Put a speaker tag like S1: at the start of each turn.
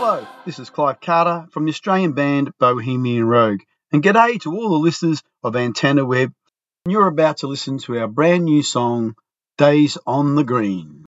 S1: Hello, this is Clive Carter from the Australian band Bohemian Rogue, and g'day to all the listeners of Antenna Web. And you're about to listen to our brand new song, Days on the Green.